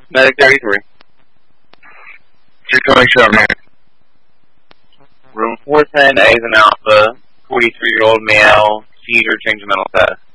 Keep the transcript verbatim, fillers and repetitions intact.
Medic thirty-three. Two twenty-seven. Room four ten, A is an alpha, forty-three-year-old male, seizure, change of mental status.